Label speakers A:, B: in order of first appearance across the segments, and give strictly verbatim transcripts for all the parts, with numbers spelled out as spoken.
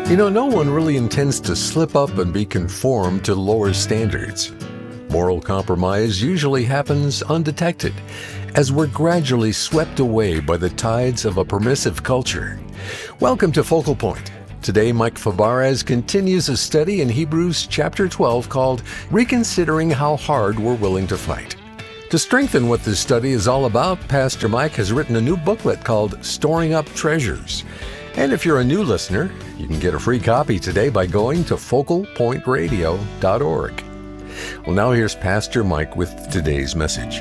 A: You know, no one really intends to slip up and be conformed to lower standards. Moral compromise usually happens undetected, as we're gradually swept away by the tides of a permissive culture. Welcome to Focal Point. Today, Mike Fabarez continues a study in Hebrews chapter twelve called Reconsidering How Hard We're Willing to Fight. To strengthen what this study is all about, Pastor Mike has written a new booklet called Storing Up Treasures. And if you're a new listener, you can get a free copy today by going to focal point radio dot org. Well, now here's Pastor Mike with today's message.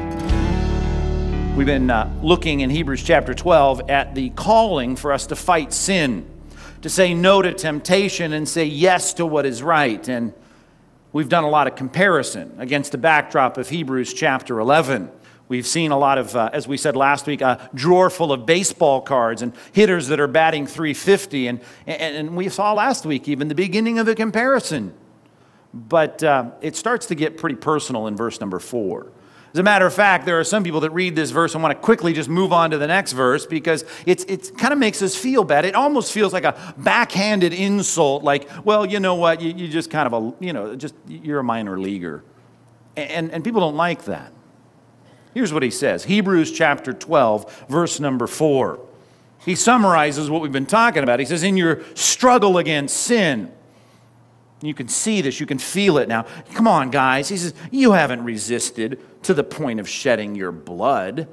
B: We've been uh, looking in Hebrews chapter twelve at the calling for us to fight sin, to say no to temptation and say yes to what is right. And we've done a lot of comparison against the backdrop of Hebrews chapter eleven. We've seen a lot of, uh, as we said last week, a drawer full of baseball cards and hitters that are batting three fifty. And, and, and we saw last week even the beginning of a comparison. But uh, it starts to get pretty personal in verse number four. As a matter of fact, there are some people that read this verse and want to quickly just move on to the next verse because it's it kind of makes us feel bad. It almost feels like a backhanded insult, like, well, you know what, you, you just kind of a, you know, just you're a minor leaguer. And, and people don't like that. Here's what he says, Hebrews chapter twelve, verse number four. He summarizes what we've been talking about. He says, in your struggle against sin, you can see this, you can feel it now. Come on, guys. He says, you haven't resisted to the point of shedding your blood.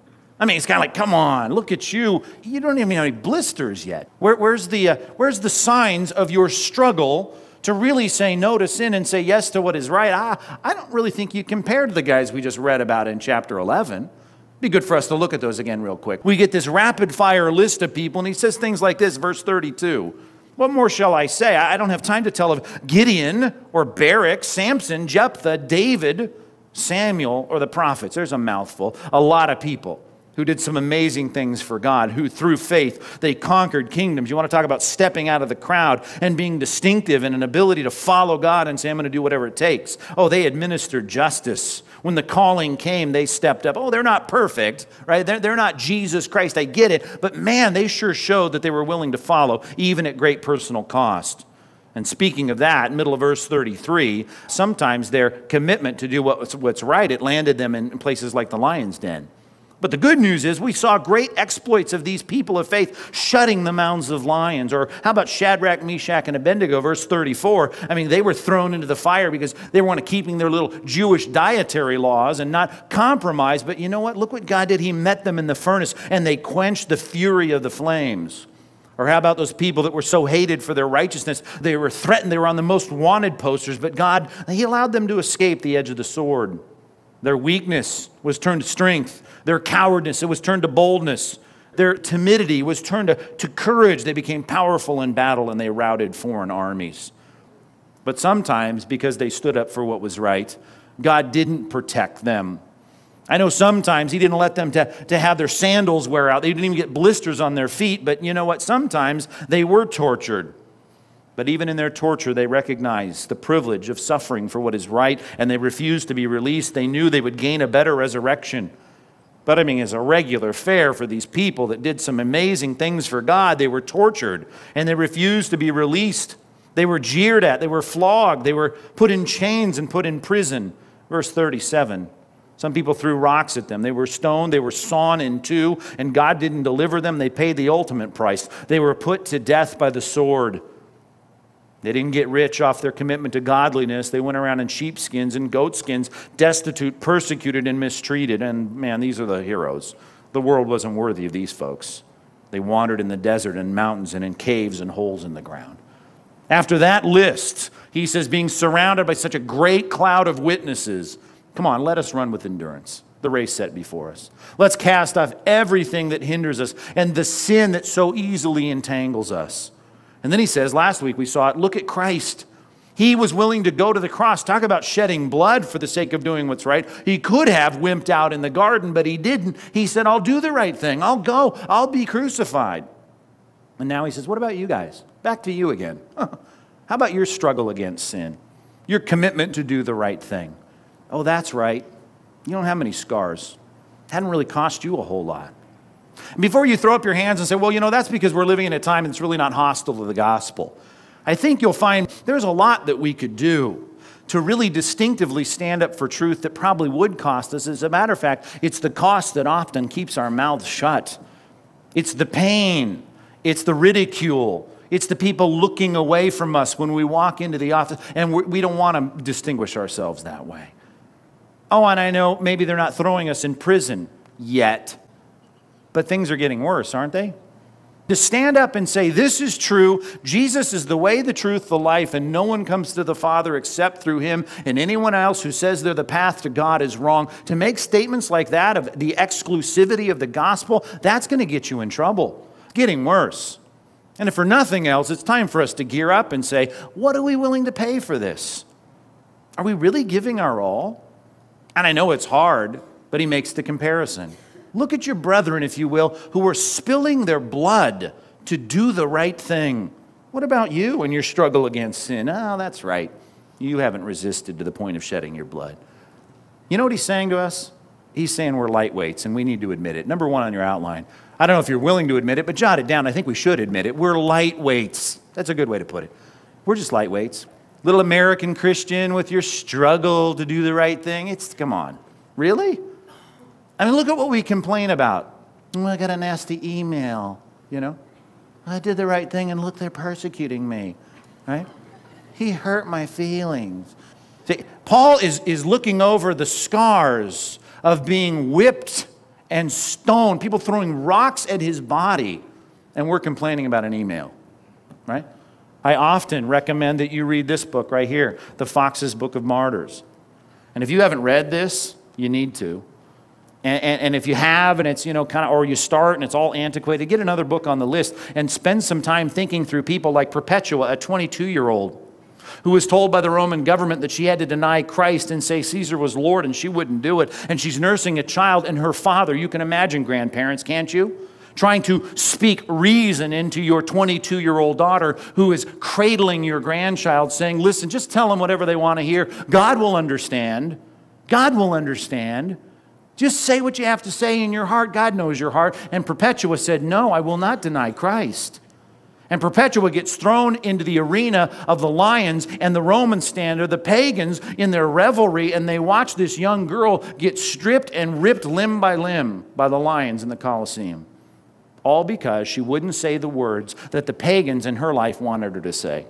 B: I mean, it's kind of like, come on, look at you. You don't even have any blisters yet. Where, where's the uh, where's the signs of your struggle to really say no to sin and say yes to what is right? I, I don't really think you compare to the guys we just read about in chapter eleven. It'd be good for us to look at those again real quick. We get this rapid-fire list of people, and he says things like this, verse thirty-two. What more shall I say? I don't have time to tell of Gideon or Barak, Samson, Jephthah, David, Samuel, or the prophets. There's a mouthful. A lot of people who did some amazing things for God, who through faith, they conquered kingdoms. You want to talk about stepping out of the crowd and being distinctive and an ability to follow God and say, I'm going to do whatever it takes. Oh, they administered justice. When the calling came, they stepped up. Oh, they're not perfect, right? They're, they're not Jesus Christ. I get it. But man, they sure showed that they were willing to follow, even at great personal cost. And speaking of that, middle of verse thirty-three, sometimes their commitment to do what's, what's right, it landed them in places like the lion's den. But the good news is we saw great exploits of these people of faith shutting the mouths of lions. Or how about Shadrach, Meshach, and Abednego, verse thirty-four? I mean, they were thrown into the fire because they weren't keeping their little Jewish dietary laws and not compromise. But you know what? Look what God did. He met them in the furnace and they quenched the fury of the flames. Or how about those people that were so hated for their righteousness? They were threatened. They were on the most wanted posters. But God, He allowed them to escape the edge of the sword. Their weakness was turned to strength. Their cowardice, it was turned to boldness. Their timidity was turned to, to courage. They became powerful in battle and they routed foreign armies. But sometimes, because they stood up for what was right, God didn't protect them. I know sometimes He didn't let them to, to have their sandals wear out. They didn't even get blisters on their feet. But you know what? Sometimes they were tortured. But even in their torture, they recognized the privilege of suffering for what is right, and they refused to be released. They knew they would gain a better resurrection. But I mean, as a regular fare for these people that did some amazing things for God, they were tortured, and they refused to be released. They were jeered at, they were flogged, they were put in chains and put in prison. Verse thirty-seven. Some people threw rocks at them. They were stoned, they were sawn in two, and God didn't deliver them. They paid the ultimate price. They were put to death by the sword. They didn't get rich off their commitment to godliness. They went around in sheepskins and goatskins, destitute, persecuted, and mistreated. And man, these are the heroes. The world wasn't worthy of these folks. They wandered in the desert and mountains and in caves and holes in the ground. After that list, he says, being surrounded by such a great cloud of witnesses, come on, let us run with endurance the race set before us. Let's cast off everything that hinders us and the sin that so easily entangles us. And then he says, last week we saw it, look at Christ. He was willing to go to the cross. Talk about shedding blood for the sake of doing what's right. He could have wimped out in the garden, but he didn't. He said, I'll do the right thing. I'll go. I'll be crucified. And now he says, what about you guys? Back to you again. How about your struggle against sin? Your commitment to do the right thing? Oh, that's right. You don't have many scars. It hadn't really cost you a whole lot. Before you throw up your hands and say, well, you know, that's because we're living in a time that's really not hostile to the gospel, I think you'll find there's a lot that we could do to really distinctively stand up for truth that probably would cost us. As a matter of fact, it's the cost that often keeps our mouths shut. It's the pain. It's the ridicule. It's the people looking away from us when we walk into the office, and we don't want to distinguish ourselves that way. Oh, and I know maybe they're not throwing us in prison yet, but things are getting worse, aren't they? To stand up and say, this is true, Jesus is the way, the truth, the life, and no one comes to the Father except through him, and anyone else who says they're the path to God is wrong. To make statements like that of the exclusivity of the gospel, that's going to get you in trouble. Getting worse. And if for nothing else, it's time for us to gear up and say, what are we willing to pay for this? Are we really giving our all? And I know it's hard, but he makes the comparison. Look at your brethren, if you will, who are spilling their blood to do the right thing. What about you and your struggle against sin? Oh, that's right. You haven't resisted to the point of shedding your blood. You know what he's saying to us? He's saying we're lightweights, and we need to admit it. Number one on your outline. I don't know if you're willing to admit it, but jot it down. I think we should admit it. We're lightweights. That's a good way to put it. We're just lightweights. Little American Christian with your struggle to do the right thing. It's, come on. Really? I mean, look at what we complain about. Oh, I got a nasty email, you know. I did the right thing, and look, they're persecuting me, right? He hurt my feelings. See, Paul is, is looking over the scars of being whipped and stoned, people throwing rocks at his body, and we're complaining about an email, right? I often recommend that you read this book right here, The Fox's Book of Martyrs. And if you haven't read this, you need to. And, and, and if you have, and it's, you know, kind of, or you start and it's all antiquated, get another book on the list and spend some time thinking through people like Perpetua, a twenty-two-year-old, who was told by the Roman government that she had to deny Christ and say Caesar was Lord, and she wouldn't do it. And she's nursing a child, and her father, you can imagine grandparents, can't you? Trying to speak reason into your twenty-two-year-old daughter who is cradling your grandchild, saying, listen, just tell them whatever they want to hear. God will understand. God will understand. Just say what you have to say in your heart. God knows your heart. And Perpetua said, no, I will not deny Christ. And Perpetua gets thrown into the arena of the lions, and the Romans stand there, the pagans in their revelry, and they watch this young girl get stripped and ripped limb by limb by the lions in the Colosseum. All because she wouldn't say the words that the pagans in her life wanted her to say.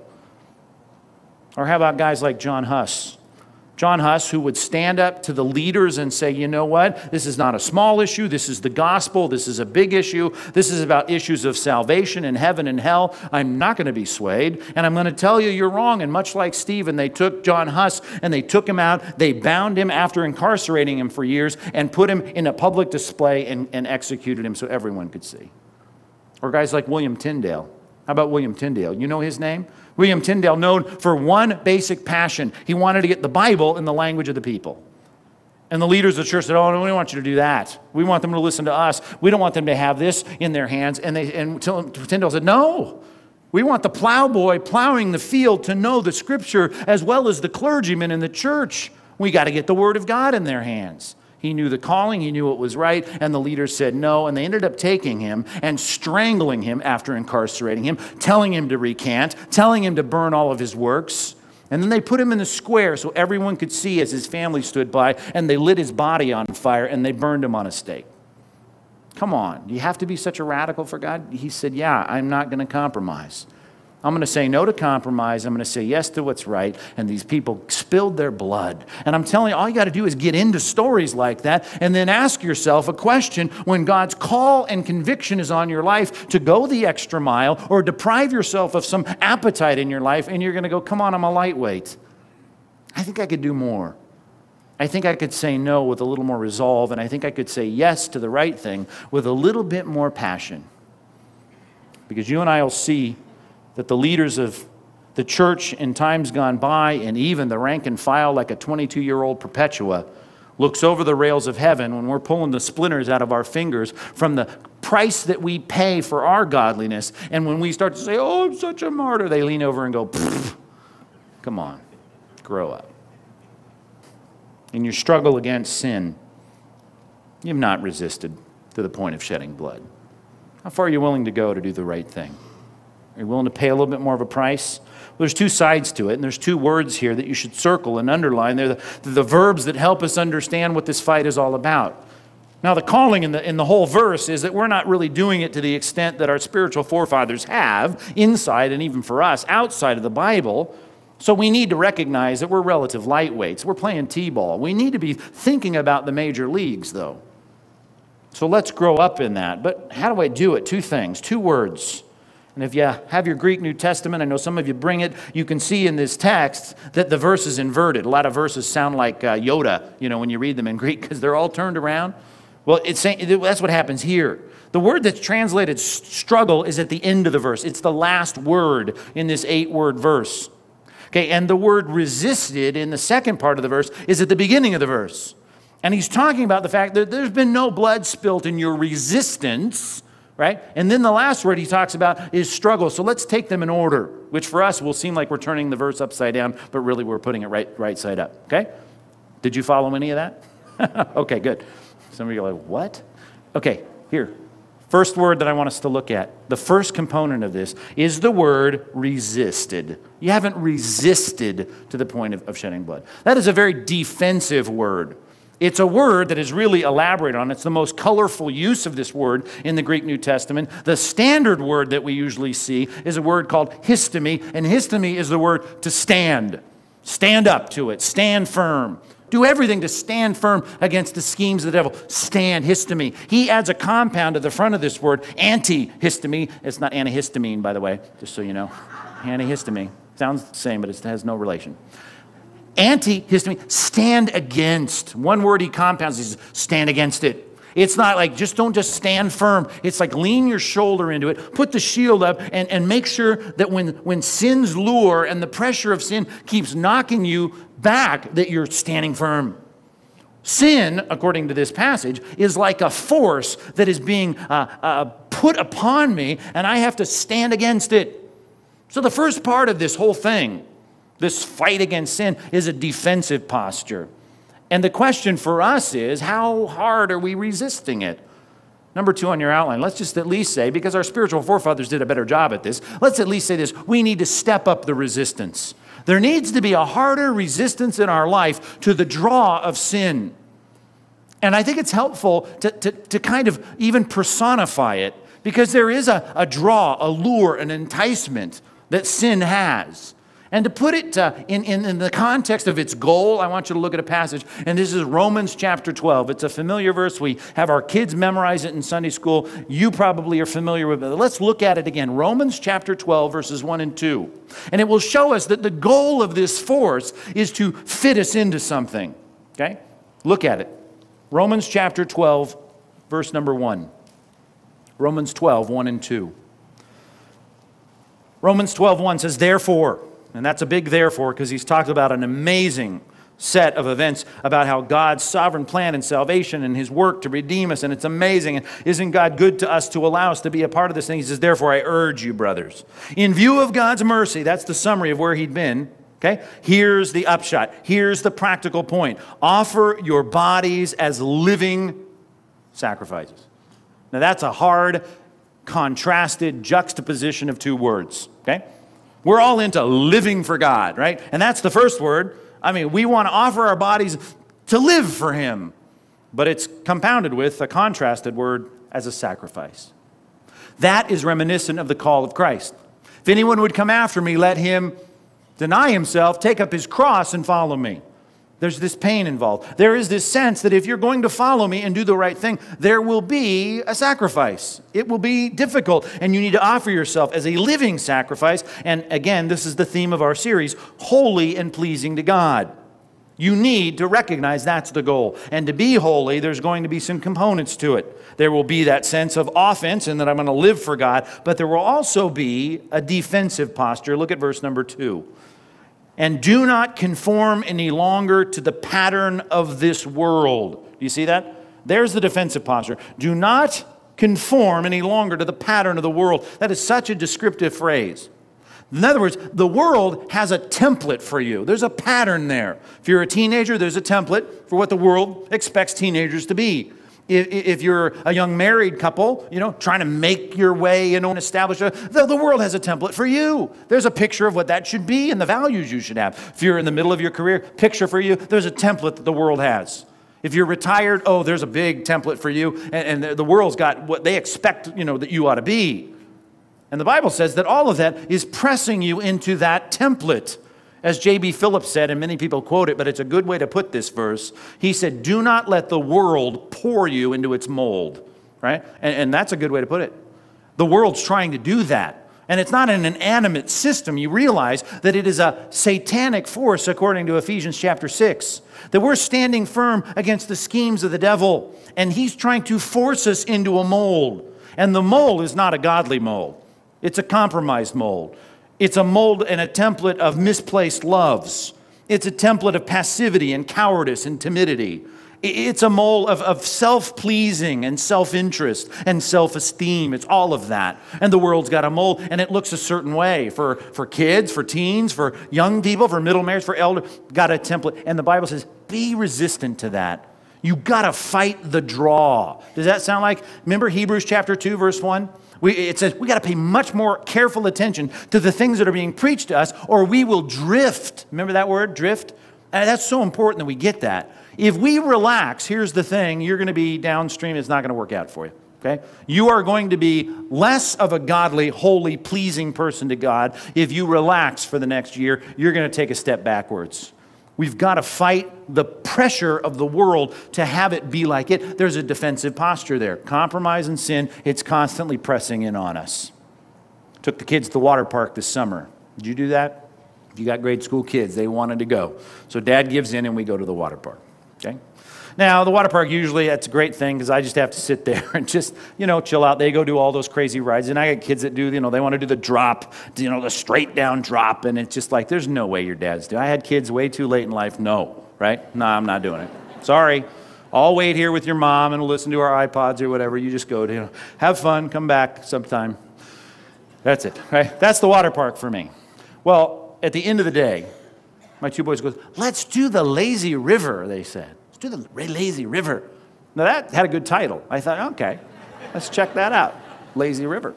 B: Or how about guys like John Huss? John Huss, who would stand up to the leaders and say, you know what, this is not a small issue, this is the gospel, this is a big issue, this is about issues of salvation and heaven and hell. I'm not going to be swayed, and I'm going to tell you you're wrong. And much like Stephen, they took John Huss and they took him out, they bound him after incarcerating him for years and put him in a public display and, and executed him so everyone could see. Or guys like William Tyndale. How about William Tyndale? You know his name? William Tyndale, known for one basic passion. He wanted to get the Bible in the language of the people. And the leaders of the church said, oh, no, we don't want you to do that. We want them to listen to us. We don't want them to have this in their hands. And, they, and Tyndale said, no. We want the plowboy plowing the field to know the Scripture as well as the clergyman in the church. We got to get the Word of God in their hands. He knew the calling, he knew what was right, and the leaders said no, and they ended up taking him and strangling him after incarcerating him, telling him to recant, telling him to burn all of his works. And then they put him in the square so everyone could see as his family stood by, and they lit his body on fire, and they burned him on a stake. Come on, do you have to be such a radical for God? He said, yeah, I'm not going to compromise. I'm going to say no to compromise. I'm going to say yes to what's right. And these people spilled their blood. And I'm telling you, all you got to do is get into stories like that and then ask yourself a question when God's call and conviction is on your life to go the extra mile or deprive yourself of some appetite in your life, and you're going to go, come on, I'm a lightweight. I think I could do more. I think I could say no with a little more resolve, and I think I could say yes to the right thing with a little bit more passion. Because you and I will see that the leaders of the church in times gone by, and even the rank and file like a twenty-two-year-old Perpetua, looks over the rails of heaven when we're pulling the splinters out of our fingers from the price that we pay for our godliness. And when we start to say, oh, I'm such a martyr, they lean over and go, come on, grow up. In your struggle against sin, you've not resisted to the point of shedding blood. How far are you willing to go to do the right thing? Are you willing to pay a little bit more of a price? Well, there's two sides to it, and there's two words here that you should circle and underline. They're the, they're the verbs that help us understand what this fight is all about. Now, the calling in the, in the whole verse is that we're not really doing it to the extent that our spiritual forefathers have inside, and even for us, outside of the Bible. So we need to recognize that we're relative lightweights. We're playing t-ball. We need to be thinking about the major leagues, though. So let's grow up in that. But how do I do it? Two things, two words. And if you have your Greek New Testament, I know some of you bring it, you can see in this text that the verse is inverted. A lot of verses sound like uh, Yoda, you know, when you read them in Greek, because they're all turned around. Well, it's saying, that's what happens here. The word that's translated struggle is at the end of the verse. It's the last word in this eight-word verse. Okay, and the word resisted in the second part of the verse is at the beginning of the verse. And he's talking about the fact that there's been no blood spilt in your resistance, right? And then the last word he talks about is struggle. So let's take them in order, which for us will seem like we're turning the verse upside down, but really we're putting it right, right side up, okay? Did you follow any of that? Okay, good. Some of you are like, what? Okay, here. First word that I want us to look at, the first component of this is the word resisted. You haven't resisted to the point of, of shedding blood. That is a very defensive word. It's a word that is really elaborated on. It's the most colorful use of this word in the Greek New Testament. The standard word that we usually see is a word called histemi, and histemi is the word to stand. Stand up to it. Stand firm. Do everything to stand firm against the schemes of the devil. Stand, histemi. He adds a compound to the front of this word, antihistamine. It's not antihistamine, by the way, just so you know. Antihistamine. Sounds the same, but it has no relation. Antihistamine, stand against. One word he compounds is stand against it. It's not like just don't just stand firm. It's like lean your shoulder into it, put the shield up, and, and make sure that when, when sin's lure and the pressure of sin keeps knocking you back, that you're standing firm. Sin, according to this passage, is like a force that is being uh, uh, put upon me, and I have to stand against it. So the first part of this whole thing, this fight against sin, is a defensive posture. And the question for us is, how hard are we resisting it? Number two on your outline, let's just at least say, because our spiritual forefathers did a better job at this, let's at least say this: we need to step up the resistance. There needs to be a harder resistance in our life to the draw of sin. And I think it's helpful to, to, to kind of even personify it, because there is a, a draw, a lure, an enticement that sin has. And to put it uh, in, in, in the context of its goal, I want you to look at a passage, and this is Romans chapter twelve. It's a familiar verse. We have our kids memorize it in Sunday school. You probably are familiar with it. Let's look at it again. Romans chapter twelve, verses one and two. And it will show us that the goal of this force is to fit us into something. Okay? Look at it. Romans chapter twelve, verse number one. Romans twelve, one and two. Romans twelve, one says, therefore, and that's a big therefore, because he's talked about an amazing set of events about how God's sovereign plan and salvation and his work to redeem us, and it's amazing. And isn't God good to us to allow us to be a part of this thing? He says, therefore, I urge you, brothers, in view of God's mercy, that's the summary of where he'd been, okay? Here's the upshot. Here's the practical point. Offer your bodies as living sacrifices. Now, that's a hard, contrasted juxtaposition of two words, okay? We're all into living for God, right? And that's the first word. I mean, we want to offer our bodies to live for him. But it's compounded with a contrasted word as a sacrifice. That is reminiscent of the call of Christ. If anyone would come after me, let him deny himself, take up his cross, and follow me. There's this pain involved. There is this sense that if you're going to follow me and do the right thing, there will be a sacrifice. It will be difficult, and you need to offer yourself as a living sacrifice. And again, this is the theme of our series, holy and pleasing to God. You need to recognize that's the goal. And to be holy, there's going to be some components to it. There will be that sense of offense and that I'm going to live for God, but there will also be a defensive posture. Look at verse number two. And do not conform any longer to the pattern of this world. Do you see that? There's the defensive posture. Do not conform any longer to the pattern of the world. That is such a descriptive phrase. In other words, the world has a template for you. There's a pattern there. If you're a teenager, there's a template for what the world expects teenagers to be. If, if you're a young married couple, you know, trying to make your way and establish a, the, the world has a template for you. There's a picture of what that should be and the values you should have. If you're in the middle of your career, picture for you, there's a template that the world has. If you're retired, oh, there's a big template for you, and, and the world's got what they expect, you know, that you ought to be. And the Bible says that all of that is pressing you into that template. As J B Phillips said, and many people quote it, but it's a good way to put this verse. He said, do not let the world pour you into its mold, right? And, and that's a good way to put it. The world's trying to do that. And it's not an inanimate system. You realize that it is a satanic force, according to Ephesians chapter six, that we're standing firm against the schemes of the devil. And he's trying to force us into a mold. And the mold is not a godly mold. It's a compromised mold. It's a mold and a template of misplaced loves. It's a template of passivity and cowardice and timidity. It's a mold of, of self-pleasing and self-interest and self-esteem. It's all of that. And the world's got a mold, and it looks a certain way for, for kids, for teens, for young people, for middle marriage, for elder. Got a template. And the Bible says, be resistant to that. You got to fight the draw. Does that sound like, remember Hebrews chapter two, verse one? We, it says we got to pay much more careful attention to the things that are being preached to us, or we will drift. Remember that word, drift? And that's so important that we get that. If we relax, here's the thing, you're going to be downstream. It's not going to work out for you. Okay? You are going to be less of a godly, holy, pleasing person to God. If you relax for the next year, you're going to take a step backwards. We've got to fight the pressure of the world to have it be like it. There's a defensive posture there. Compromise and sin, it's constantly pressing in on us. Took the kids to the water park this summer. Did you do that? If you got grade school kids, they wanted to go. So Dad gives in and we go to the water park. Okay? Now, the water park, usually that's a great thing because I just have to sit there and just, you know, chill out. They go do all those crazy rides. And I got kids that do, you know, they want to do the drop, you know, the straight down drop. And it's just like, there's no way your dad's doing it. I had kids way too late in life. No, right? No, I'm not doing it. Sorry. I'll wait here with your mom and listen to our iPods or whatever. You just go to, you know, have fun, come back sometime. That's it, right? That's the water park for me. Well, at the end of the day, my two boys go, let's do the lazy river, they said. To the lazy river. Now that had a good title. I thought, okay, let's check that out. Lazy river.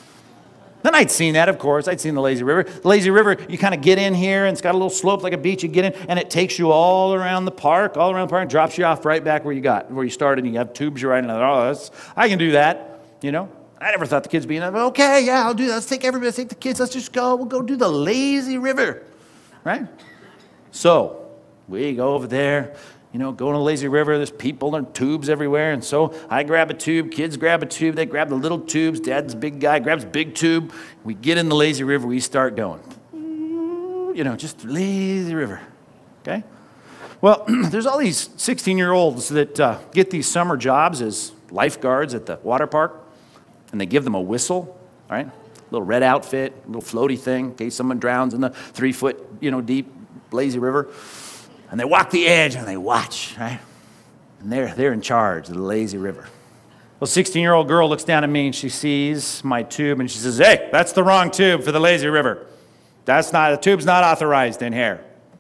B: Then I'd seen that, of course. I'd seen the lazy river. The lazy river, you kind of get in here, and it's got a little slope like a beach. You get in, and it takes you all around the park, all around the park, and drops you off right back where you got, where you started, and you have tubes you're riding. Oh, that's, I can do that, you know. I never thought the kids being, okay, yeah, I'll do that. Let's take everybody, let's take the kids. Let's just go. We'll go do the lazy river, right? So we go over there. You know, going to the lazy river, there's people and tubes everywhere. And so I grab a tube, kids grab a tube, they grab the little tubes. Dad's a big guy, grabs big tube. We get in the lazy river, we start going. You know, just lazy river, okay? Well, there's all these sixteen-year-olds that uh, get these summer jobs as lifeguards at the water park, and they give them a whistle, all right? A little red outfit, a little floaty thing in case someone drowns in the three-foot, you know, deep lazy river. And they walk the edge and they watch, right? And they're, they're in charge of the lazy river. Well, sixteen-year-old girl looks down at me and she sees my tube and she says, hey, that's the wrong tube for the lazy river. That's not, the tube's not authorized in here.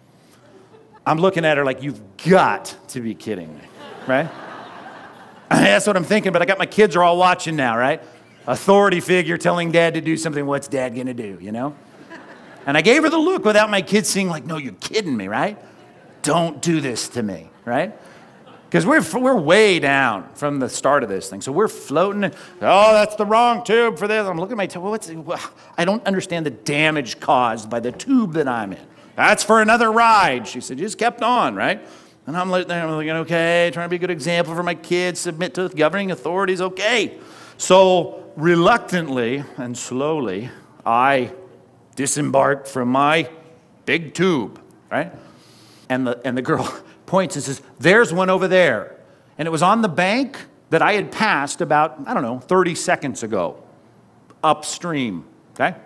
B: I'm looking at her like, you've got to be kidding me, right? That's what I'm thinking, but I got my kids are all watching now, right? Authority figure telling Dad to do something, what's Dad gonna do, you know? And I gave her the look without my kids seeing like, no, you're kidding me, right? Don't do this to me, right? Because we're, we're way down from the start of this thing. So we're floating. Oh, that's the wrong tube for this. I'm looking at my tube. What's, I don't understand the damage caused by the tube that I'm in. That's for another ride. She said, just kept on, right? And I'm like, I'm looking, okay, trying to be a good example for my kids, submit to governing authorities, okay. So reluctantly and slowly, I disembarked from my big tube, right? And the, and the girl points and says, there's one over there. And it was on the bank that I had passed about, I don't know, thirty seconds ago, upstream, okay?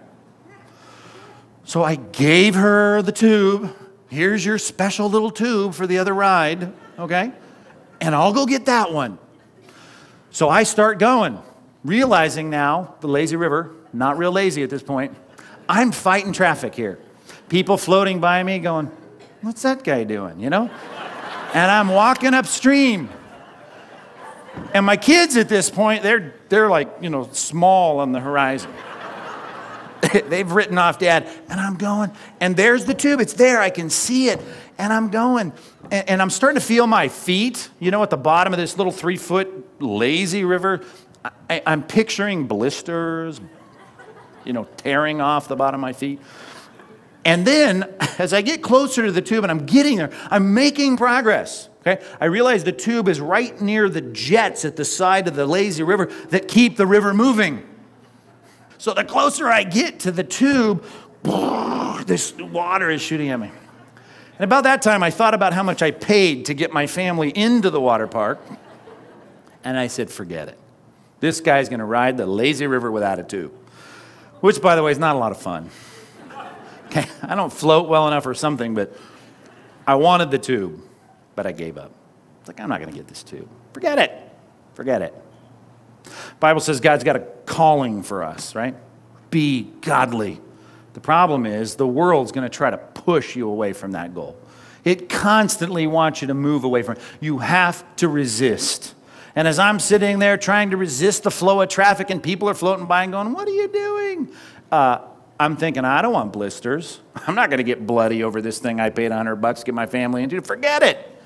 B: So I gave her the tube. Here's your special little tube for the other ride, okay? And I'll go get that one. So I start going, realizing now, the lazy river, not real lazy at this point, I'm fighting traffic here. People floating by me going, what's that guy doing, you know? And I'm walking upstream. And my kids at this point, they're, they're like, you know, small on the horizon. They've written off Dad, and I'm going, and there's the tube. It's there. I can see it, and I'm going. And, and I'm starting to feel my feet, you know, at the bottom of this little three-foot lazy river. I, I'm picturing blisters, you know, tearing off the bottom of my feet. And then, as I get closer to the tube, and I'm getting there, I'm making progress. Okay? I realize the tube is right near the jets at the side of the lazy river that keep the river moving. So the closer I get to the tube, this water is shooting at me. And about that time, I thought about how much I paid to get my family into the water park. And I said, forget it. This guy's going to ride the lazy river without a tube. Which, by the way, is not a lot of fun. Okay, I don't float well enough or something, but I wanted the tube, but I gave up. It's like, I'm not going to get this tube. Forget it. Forget it. Bible says God's got a calling for us, right? Be godly. The problem is the world's going to try to push you away from that goal. It constantly wants you to move away from it. You have to resist. And as I'm sitting there trying to resist the flow of traffic and people are floating by and going, what are you doing? Uh, I'm thinking, I don't want blisters. I'm not going to get bloody over this thing I paid a hundred bucks to get my family into. Forget it.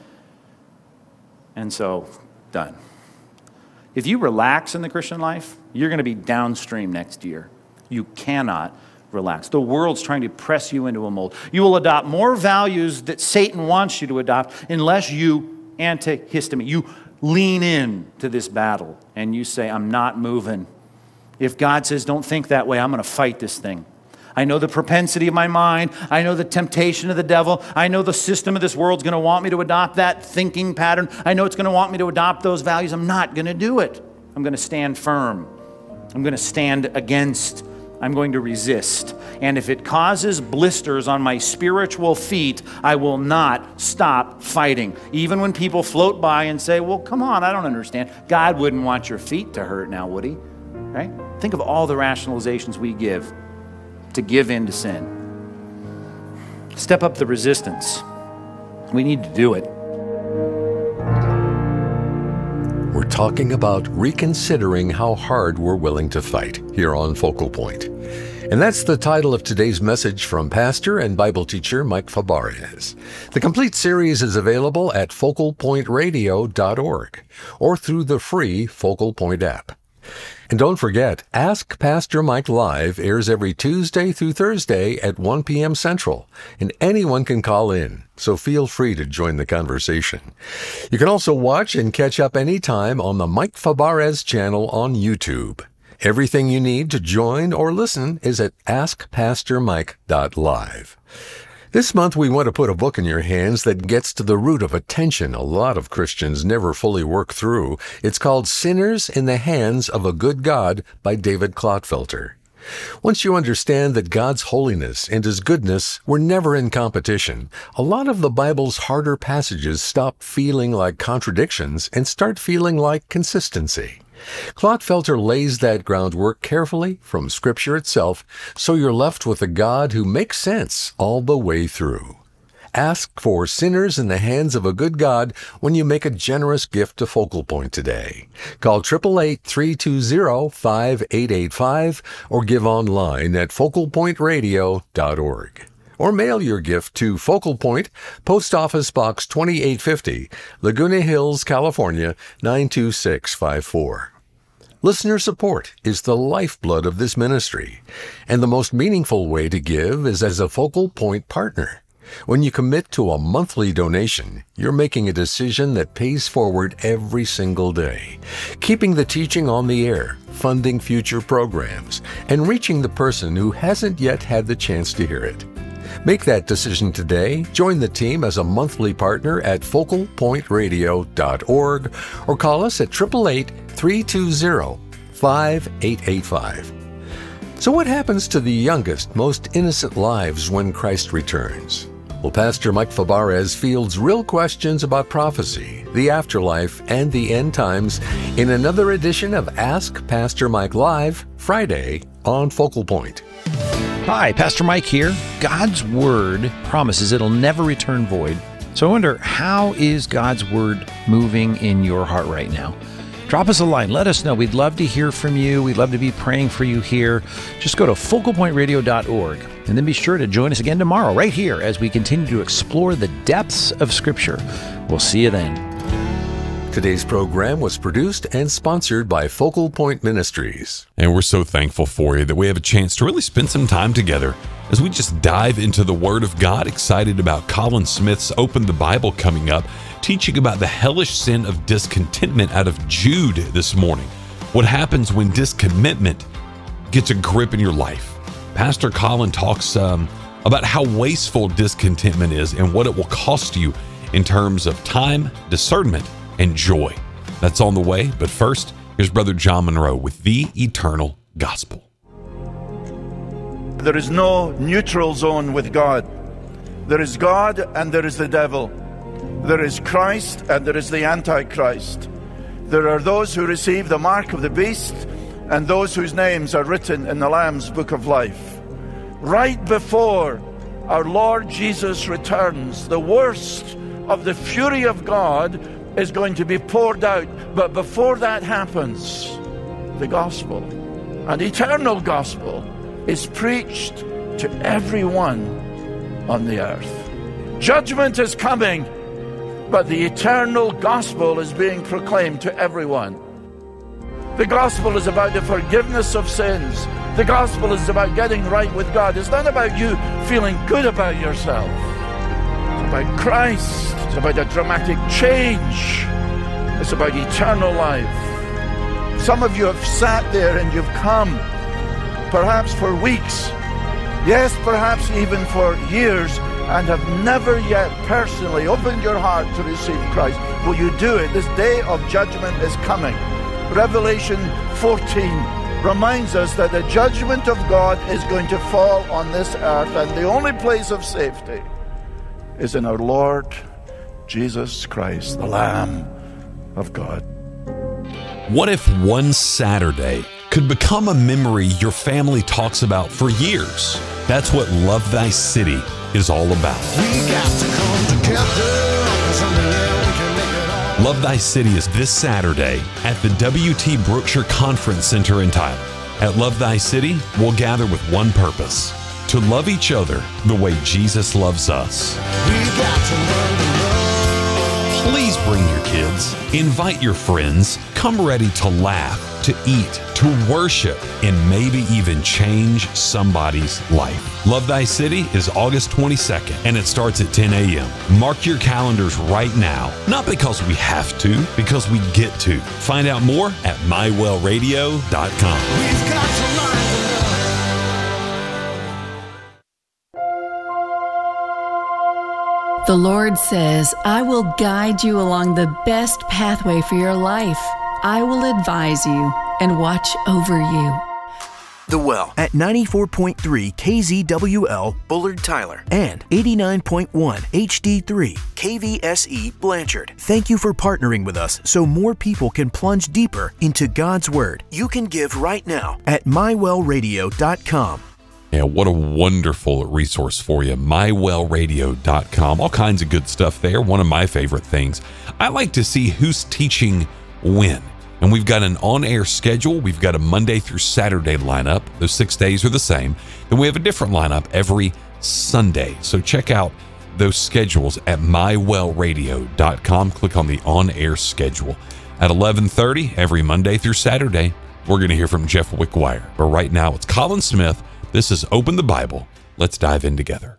B: And so, done. If you relax in the Christian life, you're going to be downstream next year. You cannot relax. The world's trying to press you into a mold. You will adopt more values that Satan wants you to adopt unless you antihistamine. You lean in to this battle and you say, I'm not moving. If God says, don't think that way, I'm going to fight this thing. I know the propensity of my mind. I know the temptation of the devil. I know the system of this world's going to want me to adopt that thinking pattern. I know it's going to want me to adopt those values. I'm not going to do it. I'm going to stand firm. I'm going to stand against. I'm going to resist. And if it causes blisters on my spiritual feet, I will not stop fighting. Even when people float by and say, well, come on, I don't understand. God wouldn't want your feet to hurt now, would he? Right? Think of all the rationalizations we give to give in to sin. Step up the resistance. We need to do it.
A: We're talking about reconsidering how hard we're willing to fight here on Focal Point. And that's the title of today's message from pastor and Bible teacher Mike Fabarez. The complete series is available at focal point radio dot org or through the free Focal Point app. And don't forget, Ask Pastor Mike Live airs every Tuesday through Thursday at one p.m. Central, and anyone can call in, so feel free to join the conversation. You can also watch and catch up anytime on the Mike Fabarez channel on YouTube. Everything you need to join or listen is at ask pastor mike dot live. This month, we want to put a book in your hands that gets to the root of a tension a lot of Christians never fully work through. It's called Sinners in the Hands of a Good God by David Clotfelter. Once you understand that God's holiness and His goodness were never in competition, a lot of the Bible's harder passages stop feeling like contradictions and start feeling like consistency. Clotfelter lays that groundwork carefully from Scripture itself, so you're left with a God who makes sense all the way through. Ask for Sinners in the Hands of a Good God when you make a generous gift to Focal Point today. Call eight eight eight, three two zero, five eight eight five or give online at focal point radio dot org. Or mail your gift to Focal Point, Post Office Box twenty-eight fifty, Laguna Hills, California, nine two six five four. Listener support is the lifeblood of this ministry, and the most meaningful way to give is as a Focal Point partner. When you commit to a monthly donation, you're making a decision that pays forward every single day, keeping the teaching on the air, funding future programs, and reaching the person who hasn't yet had the chance to hear it. Make that decision today. Join the team as a monthly partner at focal point radio dot org or call us at eight eight eight, three two zero, five eight eight five. So what happens to the youngest, most innocent lives when Christ returns? Well, Pastor Mike Fabarez fields real questions about prophecy, the afterlife, and the end times in another edition of Ask Pastor Mike Live, Friday on Focal Point.
C: Hi, Pastor Mike here. God's Word promises it'll never return void. So I wonder, how is God's Word moving in your heart right now? Drop us a line. Let us know. We'd love to hear from you. We'd love to be praying for you here. Just go to focal point radio dot org and then be sure to join us again tomorrow right here as we continue to explore the depths of Scripture. We'll see you then.
A: Today's program was produced and sponsored by Focal Point Ministries.
D: And we're so thankful for you that we have a chance to really spend some time together as we just dive into the Word of God. Excited about Colin Smith's Open the Bible coming up, teaching about the hellish sin of discontentment out of Jude this morning. What happens when discontentment gets a grip in your life. Pastor Colin talks um, about how wasteful discontentment is and what it will cost you in terms of time, discernment, and joy. That's on the way, but first, here's Brother John Monroe with the Eternal Gospel.
E: There is no neutral zone with God. There is God and there is the devil. There is Christ and there is the Antichrist. There are those who receive the mark of the beast and those whose names are written in the Lamb's book of life. Right before our Lord Jesus returns, the worst of the fury of God is going to be poured out. But before that happens, the gospel, an eternal gospel, is preached to everyone on the earth. Judgment is coming, but the eternal gospel is being proclaimed to everyone. The gospel is about the forgiveness of sins. The gospel is about getting right with God. It's not about you feeling good about yourself. It's about Christ. It's about a dramatic change. It's about eternal life. Some of you have sat there and you've come, perhaps for weeks, yes, perhaps even for years, and have never yet personally opened your heart to receive Christ. Will you do it? This day of judgment is coming. Revelation fourteen reminds us that the judgment of God is going to fall on this earth, and the only place of safety is in our Lord Jesus Christ, the Lamb of God.
D: What if one Saturday could become a memory your family talks about for years? That's what Love Thy City is all about.
F: We got to come together.
D: Love Thy City is this Saturday at the W T Brookshire Conference Center in Tyler. At Love Thy City, we'll gather with one purpose: to love each other the way Jesus loves us.
F: We got to learn to love.
D: Please bring your kids, invite your friends, come ready to laugh, to eat, to worship, and maybe even change somebody's life. Love Thy City is August twenty-second, and it starts at ten a.m. Mark your calendars right now, not because we have to, because we get to. Find out more at my well radio dot com.
F: We've got to learn to love.
G: The Lord says, I will guide you along the best pathway for your life. I will advise you and watch over you.
H: The Well at ninety-four point three K Z W L Bullard Tyler and eighty-nine point one H D three K V S E Blanchard. Thank you for partnering with us so more people can plunge deeper into God's Word. You can give right now at my well radio dot com.
D: Yeah, what a wonderful resource for you, my well radio dot com. All kinds of good stuff there. One of my favorite things. I like to see who's teaching when. And we've got an on-air schedule. We've got a Monday through Saturday lineup. Those six days are the same. Then we have a different lineup every Sunday. So check out those schedules at my well radio dot com. Click on the on-air schedule. At eleven thirty every Monday through Saturday, we're going to hear from Jeff Wickwire. But right now, it's Colin Smith. This is Open the Bible. Let's dive in together.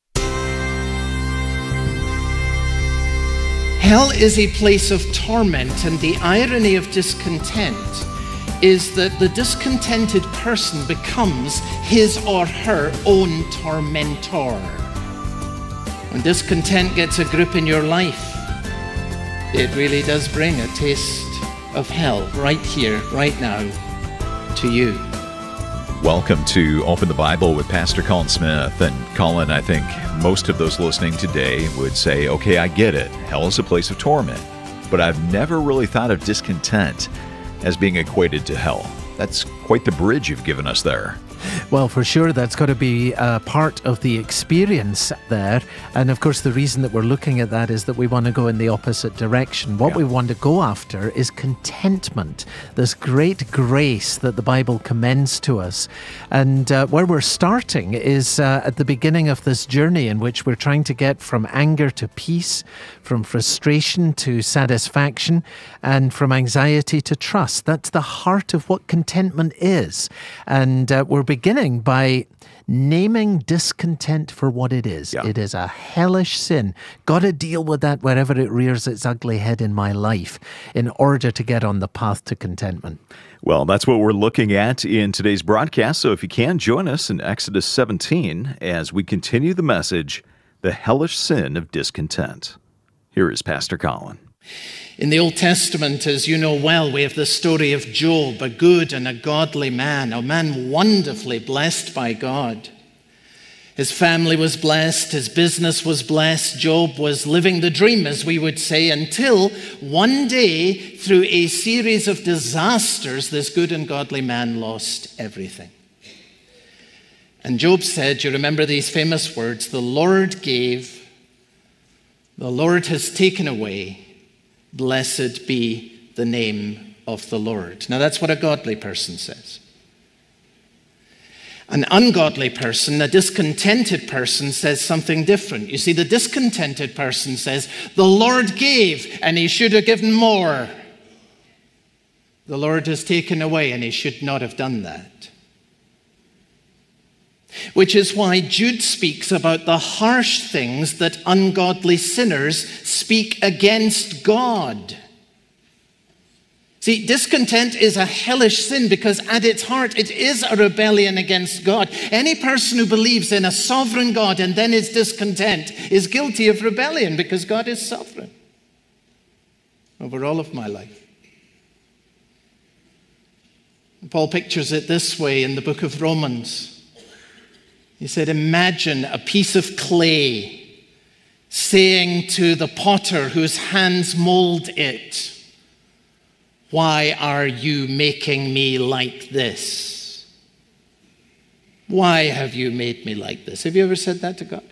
I: Hell is a place of torment, and the irony of discontent is that the discontented person becomes his or her own tormentor. When discontent gets a grip in your life, it really does bring a taste of hell right here, right now, to you.
J: Welcome to Open the Bible with Pastor Colin Smith. And Colin, I think most of those listening today would say, okay, I get it. Hell is a place of torment. But I've never really thought of discontent as being equated to hell. That's quite the bridge you've given us there.
I: Well, for sure, that's got to be uh, part of the experience there. And of course, the reason that we're looking at that is that we want to go in the opposite direction. What yeah. we want to go after is contentment, this great grace that the Bible commends to us. And uh, where we're starting is uh, at the beginning of this journey in which we're trying to get from anger to peace, from frustration to satisfaction, and from anxiety to trust. That's the heart of what contentment is. And uh, we're beginning by naming discontent for what it is. Yeah. It is a hellish sin. Got to deal with that wherever it rears its ugly head in my life in order to get on the path to contentment.
J: Well, that's what we're looking at in today's broadcast. So if you can, join us in Exodus seventeen as we continue the message, the hellish sin of discontent. Here is Pastor Colin.
I: In the Old Testament, as you know well, we have the story of Job, a good and a godly man, a man wonderfully blessed by God. His family was blessed, his business was blessed, Job was living the dream, as we would say, until one day, through a series of disasters, this good and godly man lost everything. And Job said, you remember these famous words, the Lord gave, the Lord has taken away, blessed be the name of the Lord. Now that's what a godly person says. An ungodly person, a discontented person, says something different. You see, the discontented person says, the Lord gave and he should have given more. The Lord has taken away and he should not have done that. Which is why Jude speaks about the harsh things that ungodly sinners speak against God. See, discontent is a hellish sin because at its heart it is a rebellion against God. Any person who believes in a sovereign God and then is discontent is guilty of rebellion because God is sovereign over all of my life. Paul pictures it this way in the book of Romans. He said, imagine a piece of clay saying to the potter whose hands mold it, why are you making me like this? Why have you made me like this? Have you ever said that to God?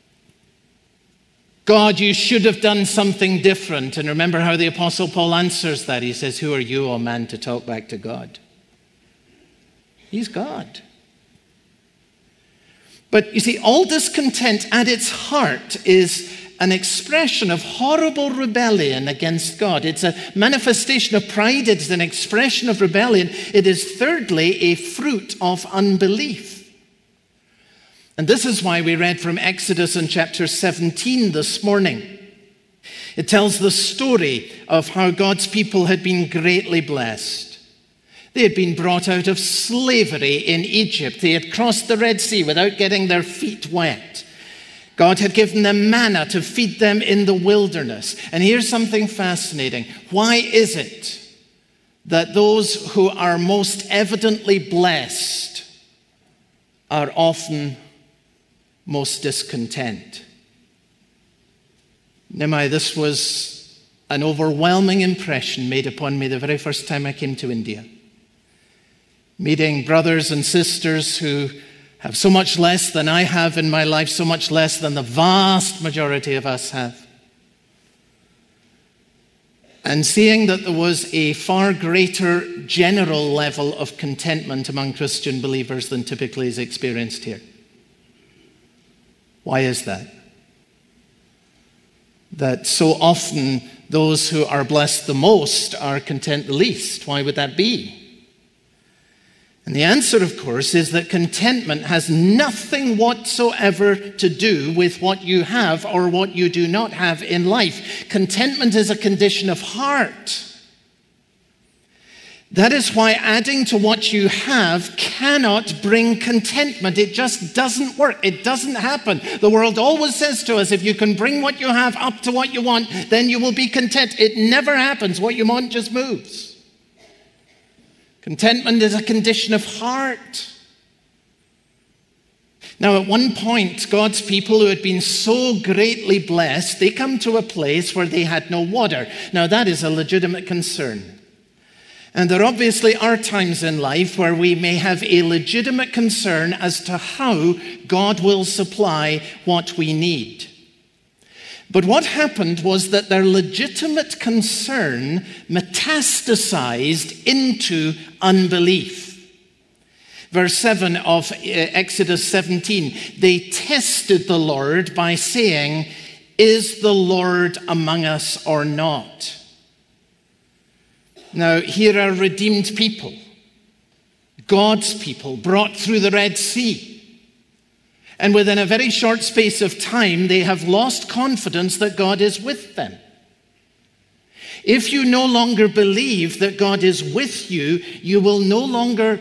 I: God, you should have done something different. And remember how the Apostle Paul answers that. He says, who are you, O man, to talk back to God? He's God. But you see, all discontent at its heart is an expression of horrible rebellion against God. It's a manifestation of pride. It's an expression of rebellion. It is, thirdly, a fruit of unbelief. And this is why we read from Exodus in chapter seventeen this morning. It tells the story of how God's people had been greatly blessed. They had been brought out of slavery in Egypt. They had crossed the Red Sea without getting their feet wet. God had given them manna to feed them in the wilderness. And here's something fascinating. Why is it that those who are most evidently blessed are often most discontent? Nehemiah, this was an overwhelming impression made upon me the very first time I came to India. Meeting brothers and sisters who have so much less than I have in my life, so much less than the vast majority of us have. And seeing that there was a far greater general level of contentment among Christian believers than typically is experienced here. Why is that? That so often those who are blessed the most are content the least. Why would that be? And the answer, of course, is that contentment has nothing whatsoever to do with what you have or what you do not have in life. Contentment is a condition of heart. That is why adding to what you have cannot bring contentment. It just doesn't work. It doesn't happen. The world always says to us, if you can bring what you have up to what you want, then you will be content. It never happens. What you want just moves. Contentment is a condition of heart. Now, at one point, God's people who had been so greatly blessed, they come to a place where they had no water. Now, that is a legitimate concern. And there obviously are times in life where we may have a legitimate concern as to how God will supply what we need. But what happened was that their legitimate concern metastasized into unbelief. Verse seven of Exodus seventeen, they tested the Lord by saying, "Is the Lord among us or not?" Now, here are redeemed people, God's people, brought through the Red Sea. And within a very short space of time, they have lost confidence that God is with them. If you no longer believe that God is with you, you will no longer